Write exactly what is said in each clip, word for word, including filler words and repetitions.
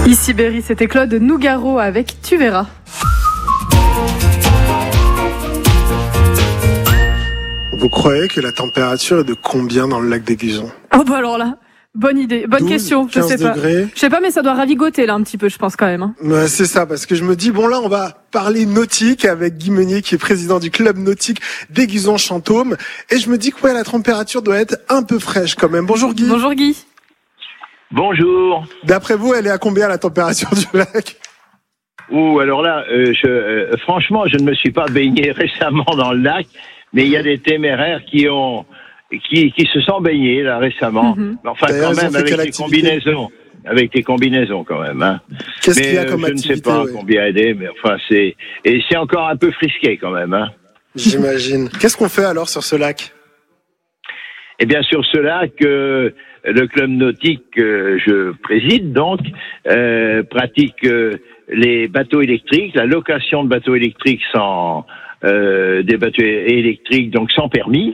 Ici Berry, c'était Claude Nougaro avec Tu verras. Vous croyez que la température est de combien dans le lac d'Aiguzon? Oh bah alors là, bonne idée, bonne douze, question, je sais pas. Degrés. Je sais pas, mais ça doit ravigoter là un petit peu, je pense quand même. Hein. Ouais, c'est ça, parce que je me dis, bon là, on va parler nautique avec Guy Meunier, qui est président du club nautique d'Aiguzon-Chantôme. Et je me dis que ouais, la température doit être un peu fraîche quand même. Bonjour Guy. Bonjour Guy. Bonjour. D'après vous, elle est à combien la température du lac? Ouh, alors là, euh, je, euh, franchement, je ne me suis pas baigné récemment dans le lac, mais il y a des téméraires qui ont, qui, qui se sont baignés là récemment. Mm-hmm. Enfin, D'ailleurs, quand même avec des combinaisons, avec des combinaisons quand même. Hein. Qu'est-ce mais, qu'il y a comme euh, activité? Je ne sais pas ouais. combien aider, mais enfin c'est et c'est encore un peu frisqué quand même. Hein. J'imagine. Qu'est-ce qu'on fait alors sur ce lac? Eh bien, sur ce lac, euh, le club nautique que je préside, donc, euh, pratique euh, les bateaux électriques, la location de bateaux électriques sans euh, des bateaux électriques, donc sans permis.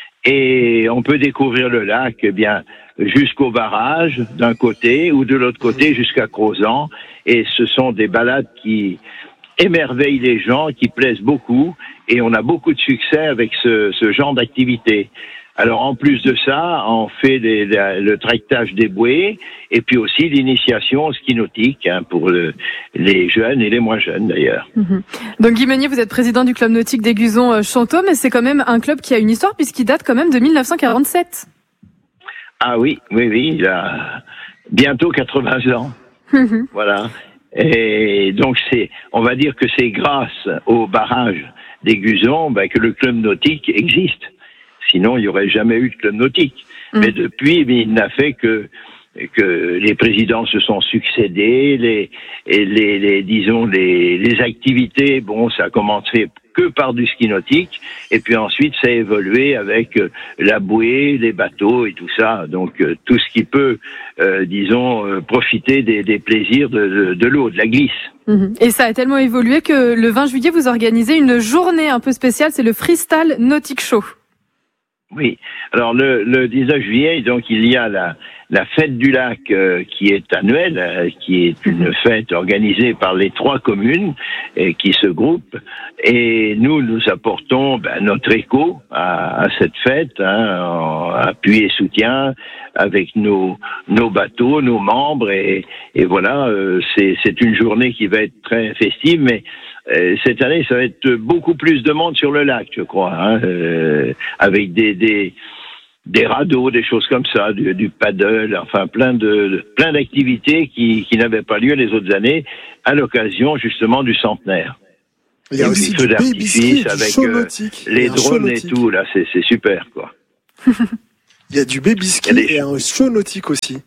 Et on peut découvrir le lac, eh bien, jusqu'au barrage d'un côté ou de l'autre côté jusqu'à Crozant. Et ce sont des balades qui émerveillent les gens, qui plaisent beaucoup. Et on a beaucoup de succès avec ce, ce genre d'activité. Alors, en plus de ça, on fait des, des, le tractage des bouées et puis aussi l'initiation au ski nautique hein, pour le, les jeunes et les moins jeunes d'ailleurs. Mmh. Donc Guy Meunier, vous êtes président du club nautique d'Aiguzon-Chantôme, mais c'est quand même un club qui a une histoire puisqu'il date quand même de mille neuf cent quarante-sept. Ah oui, oui, oui, il a bientôt quatre-vingts ans. Mmh. Voilà. Et donc c'est, on va dire que c'est grâce au barrage d'Aiguzon ben, que le club nautique existe. Sinon, il n'y aurait jamais eu de club nautique. Mmh. Mais depuis, mais il n'a fait que que les présidents se sont succédés, les et les, les disons les les activités. Bon, ça a commencé que par du ski nautique, et puis ensuite ça a évolué avec euh, la bouée, les bateaux et tout ça. Donc euh, tout ce qui peut, euh, disons, euh, profiter des, des plaisirs de, de, de l'eau, de la glisse. Mmh. Et ça a tellement évolué que le vingt juillet, vous organisez une journée un peu spéciale, c'est le Freestyle Nautic Show. Oui. Alors le, le dix-neuf juillet, donc il y a la, la fête du lac euh, qui est annuelle, euh, qui est une fête organisée par les trois communes et qui se groupent. Et nous, nous apportons ben, notre écho à, à cette fête, hein, en appui et soutien avec nos nos bateaux, nos membres et, et voilà, euh, c'est c'est une journée qui va être très festive, mais euh, cette année ça va être beaucoup plus de monde sur le lac, je crois, hein, euh, avec des des des radeaux, des choses comme ça, du, du paddle, enfin plein de plein d'activités qui qui n'avaient pas lieu les autres années à l'occasion justement du centenaire. Il y a et aussi du baby ski, avec show euh, nautique. les drones et tout, là, c'est, c'est super, quoi. Il y a du baby ski des... et un show nautique aussi.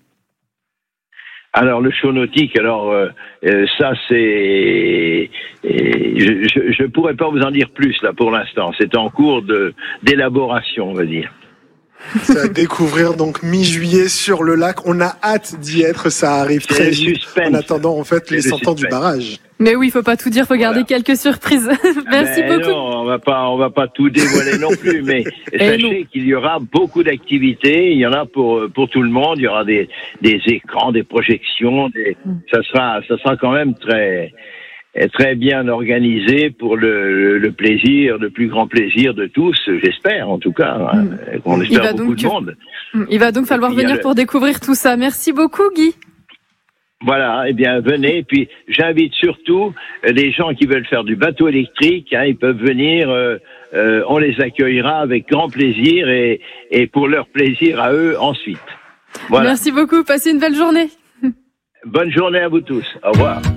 Alors, le show nautique, alors, euh, euh, ça, c'est... Je ne pourrais pas vous en dire plus, là, pour l'instant. C'est en cours de, d'élaboration, on va dire. C'est à découvrir donc mi-juillet sur le lac. On a hâte d'y être, ça arrive c'est très vite. Suspense. En attendant en fait les cent ans du barrage. Mais oui, il faut pas tout dire, faut garder voilà. quelques surprises. Merci mais beaucoup. Non, on va pas, on va pas tout dévoiler non plus, mais sachez qu'il y aura beaucoup d'activités. Il y en a pour pour tout le monde. Il y aura des des écrans, des projections. Des... Mm. Ça sera, ça sera quand même très très bien organisé pour le, le plaisir, le plus grand plaisir de tous, j'espère en tout cas. Hein, mmh. On espère beaucoup de monde. Il va donc falloir venir le... pour découvrir tout ça. Merci beaucoup Guy. Voilà, eh bien venez. Et puis j'invite surtout les gens qui veulent faire du bateau électrique, hein, ils peuvent venir, euh, euh, on les accueillera avec grand plaisir et, et pour leur plaisir à eux ensuite. Voilà. Merci beaucoup, passez une belle journée. Bonne journée à vous tous, au revoir.